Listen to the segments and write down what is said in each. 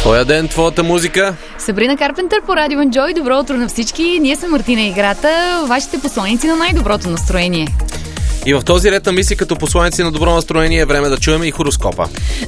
Твоя ден, твоята музика. Сабрина Карпентър по Радио Enjoy. Добро утро на всички. Ние сме Мартина Играта, вашите посланици на най-доброто настроение. И в този ред на мисли като посланици на добро настроение е време да чуем и хороскопа.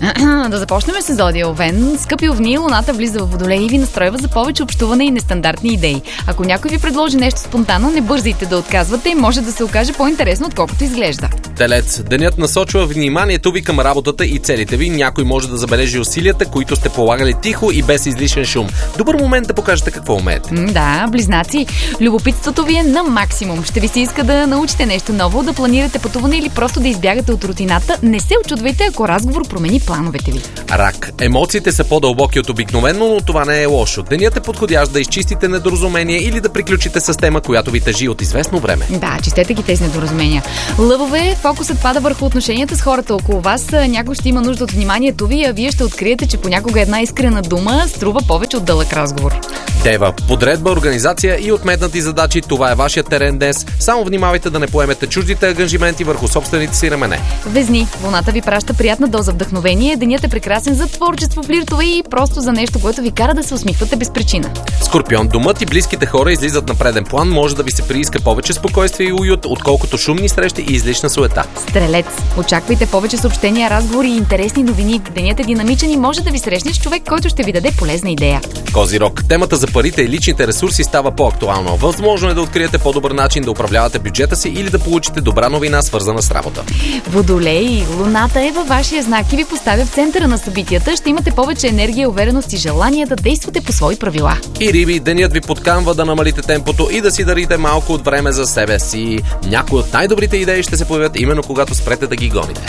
Да започнем с Зодия Овен. Скъпи овни, луната влиза в Водолей и ви настройва за повече общуване и нестандартни идеи. Ако някой ви предложи нещо спонтанно, не бързайте да отказвате, може да се окаже по-интересно, отколкото изглежда. Телец. Денят насочва вниманието ви към работата и целите ви. Някой може да забележи усилията, които сте полагали тихо и без излишен шум. Добър момент да покажете какво умеете. Да, близнаци. Любопитството ви е на максимум. Ще ви се иска да научите нещо ново, да планирате пътуване или просто да избягате от рутината. Не се очудвайте, ако разговор промени плановете ви. Рак. Емоциите са по-дълбоки от обикновено, но това не е лошо. Денят е подходящ да изчистите недоразумение или да приключите с тема, която ви тежи от известно време. Да, чистете ги тези недоразумения. Лъвове, фокусът пада върху отношенията с хората около вас. Някой ще има нужда от вниманието ви, а вие ще откриете, че понякога една искрена дума струва повече от дълъг разговор. Дева. Подредба, организация и отметнати задачи. Това е вашия терен днес. Само внимавайте да не поемете чуждите ангажименти върху собствените си рамене. Везни. Луната ви праща приятна доза вдъхновение. Денят е прекрасен за творчество, флиртове и просто за нещо, което ви кара да се усмихвате без причина. Скорпион. Домът и близките хора излизат на преден план. Може да ви се прииска повече спокойствие и уют, отколкото шумни срещи и излишна суета. Стрелец. Очаквайте повече съобщения, разговори и интересни новини. Денят е динамичен и може да ви срещне с човек, който ще ви даде полезна идея. Козирог. Темата за парите и личните ресурси става по-актуална. Възможно е да откриете по-добър начин да управлявате бюджета си или да получите добра новина, свързана с работа. Водолей. Луната е във вашия знак и ви поставя в центъра на събитията. Ще имате повече енергия, увереност и желание да действате по свои правила. И Риби. Денят ви подканва да намалите темпото и да си дарите малко от време за себе си. Някои от най-добрите идеи ще се появят именно когато спрете да ги гоните.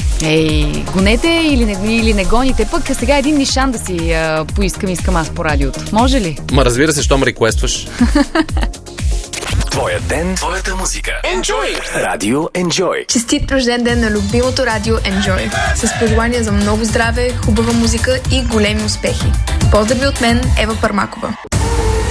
Гонете или не гоните. Пък сега един нишан да си искам аз по радиото. Може ли? Разбира се, щом реквестваш. Твоя ден, твоята музика. Enjoy! Радио Enjoy. Честит рожден ден на любимото Радио Enjoy. С пожелания за много здраве, хубава музика и големи успехи. Поздрави от мен, Ева Пармакова.